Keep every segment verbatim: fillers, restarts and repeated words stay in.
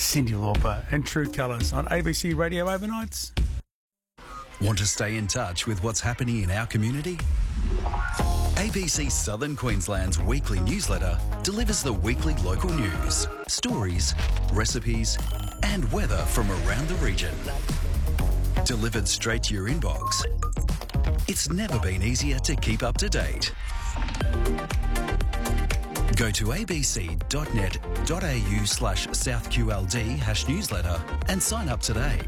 Cyndi Lauper and True Colours on A B C Radio Overnights. Want to stay in touch with what's happening in our community? A B C Southern Queensland's weekly newsletter delivers the weekly local news, stories, recipes and weather from around the region. Delivered straight to your inbox. It's never been easier to keep up to date. Go to abc.net.au slash southqld hash newsletter and sign up today.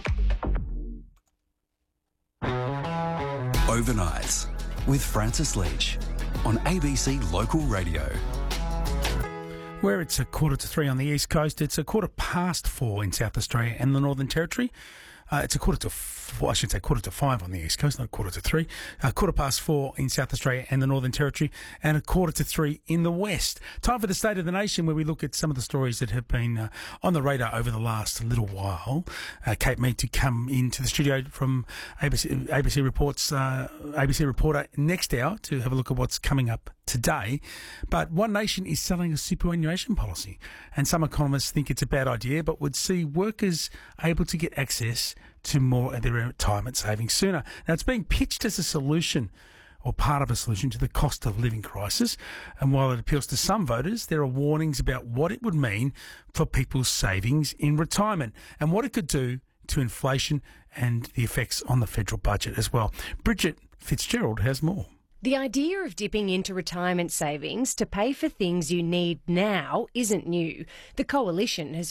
Overnights with Francis Leach on A B C Local Radio. Where it's a quarter to three on the East Coast, it's a quarter past four in South Australia and the Northern Territory. Uh, it's a quarter to four, I should say quarter to five on the East Coast, not quarter to three. A quarter past four in South Australia and the Northern Territory, and a quarter to three in the West. Time for the State of the Nation, where we look at some of the stories that have been uh, on the radar over the last little while. Uh, Kate Mead to come into the studio from A B C, A B C Reports, uh, A B C Reporter next hour to have a look at what's coming up today. But One Nation is selling a superannuation policy, and some economists think it's a bad idea, but would see workers able to get access to more of their retirement savings sooner. Now, it's being pitched as a solution, or part of a solution, to the cost of living crisis. And while it appeals to some voters, there are warnings about what it would mean for people's savings in retirement and what it could do to inflation and the effects on the federal budget as well. Bridget Fitzgerald has more. The idea of dipping into retirement savings to pay for things you need now isn't new. The Coalition has